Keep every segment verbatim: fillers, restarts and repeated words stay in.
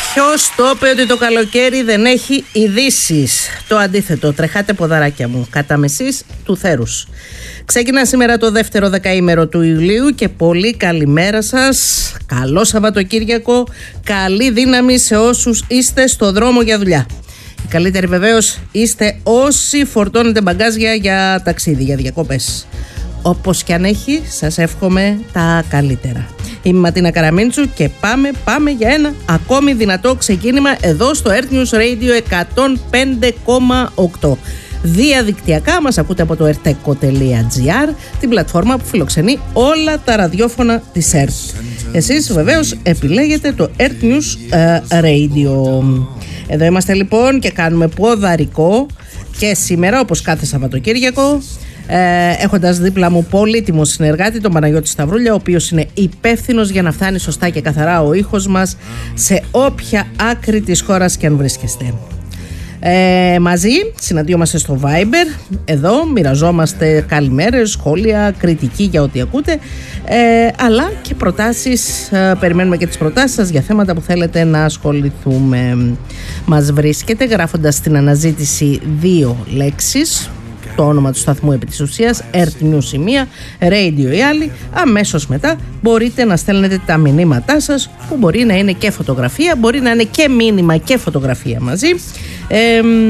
Ποιος το είπε ότι το καλοκαίρι δεν έχει ειδήσεις? Το αντίθετο, τρεχάτε ποδαράκια μου, κατά μεσής του θέρους. Ξεκινά σήμερα το δεύτερο δεκαήμερο του Ιουλίου και πολύ καλημέρα σας. Καλό Σαββατοκύριακο, καλή δύναμη σε όσους είστε στο δρόμο για δουλειά. Οι καλύτεροι βεβαίως είστε όσοι φορτώνετε μπαγκάζια για ταξίδι, για διακοπές. Όπως και αν έχει, σας εύχομαι τα καλύτερα. Είμαι η Ματίνα Καραμίντσου και πάμε, πάμε για ένα ακόμη δυνατό ξεκίνημα εδώ στο Earth News Radio εκατόν πέντε κόμμα οκτώ. Διαδικτυακά μας ακούτε από το erteco τελεία gr, την πλατφόρμα που φιλοξενεί όλα τα ραδιόφωνα της Earth. Εσείς βεβαίως επιλέγετε το Earth News uh, Radio. Εδώ είμαστε λοιπόν και κάνουμε ποδαρικό και σήμερα, όπως κάθε Σαββατοκύριακο, Ε, έχοντας δίπλα μου πολύτιμο συνεργάτη, τον Παναγιώτη Σταυρούλια, ο οποίος είναι υπεύθυνος για να φτάνει σωστά και καθαρά ο ήχος μας σε όποια άκρη της χώρας και αν βρίσκεστε. Ε, μαζί συναντιόμαστε στο Viber. Εδώ μοιραζόμαστε καλημέρες, σχόλια, κριτική για ό,τι ακούτε, ε, αλλά και προτάσεις. ε, Περιμένουμε και τις προτάσεις σας για θέματα που θέλετε να ασχοληθούμε. Μας βρίσκετε γράφοντας στην αναζήτηση δύο λέξεις, το όνομα του σταθμού επί της ουσίας, Earth News η μία, Radio η άλλη. Αμέσως μετά μπορείτε να στέλνετε τα μηνύματά σας, που μπορεί να είναι και φωτογραφία, μπορεί να είναι και μήνυμα και φωτογραφία μαζί. Ε,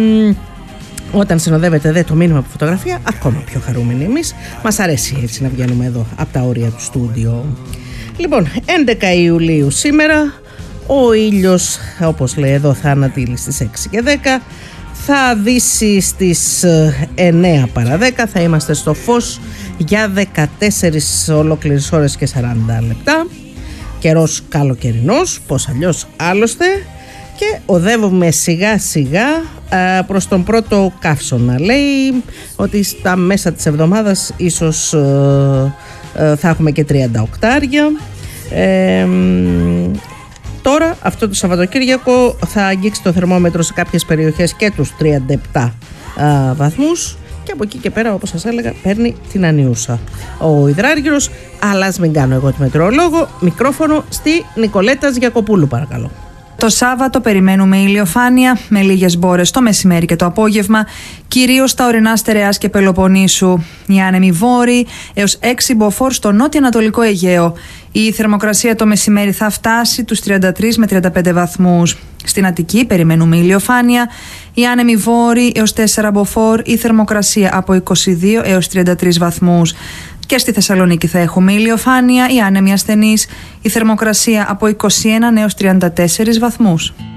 όταν συνοδεύετε δε το μήνυμα από φωτογραφία, ακόμα πιο χαρούμενοι εμείς. Μας αρέσει έτσι να βγαίνουμε εδώ από τα όρια του στούντιο. Λοιπόν, έντεκα Ιουλίου σήμερα, ο ήλιος, όπως λέει εδώ, θα ανατείλει στις έξι και δέκα. Θα δύσει στις εννέα παρά δέκα, θα είμαστε στο φως για δεκατέσσερις ολόκληρες ώρες και σαράντα λεπτά. Καιρός καλοκαιρινός, πώς αλλιώς άλλωστε, και οδεύουμε σιγά σιγά α, προς τον πρώτο καύσωνα. Λέει ότι στα μέσα της εβδομάδας ίσως α, α, θα έχουμε και τριάντα οκτάρια. Ε, Τώρα, αυτό το Σαββατοκύριακο, θα αγγίξει το θερμόμετρο σε κάποιες περιοχές και τους τριάντα επτά α, βαθμούς, και από εκεί και πέρα, όπως σας έλεγα, παίρνει την ανιούσα ο υδράργυρος. Αλλά ας μην κάνω εγώ τη μετεωρολόγο. Μικρόφωνο στη Νικολέτα Γιακοπούλου, παρακαλώ. Το Σάββατο περιμένουμε ηλιοφάνεια με λίγες μπόρες το μεσημέρι και το απόγευμα, κυρίως στα ορεινά Στερεάς και Πελοποννήσου. Οι άνεμοι βόρειοι έως έξι μποφόρ στο νότιο-ανατολικό Αιγαίο. Η θερμοκρασία το μεσημέρι θα φτάσει τους τριάντα τρεις με τριάντα πέντε βαθμούς. Στην Αττική περιμένουμε ηλιοφάνεια, οι άνεμοι βόρειοι έως τέσσερα μποφόρ, η θερμοκρασία από είκοσι δύο έως τριάντα τρεις βαθμούς. Και στη Θεσσαλονίκη θα έχουμε ηλιοφάνεια, οι άνεμοι ασθενείς, η θερμοκρασία από είκοσι ένα έως τριάντα τέσσερις βαθμούς.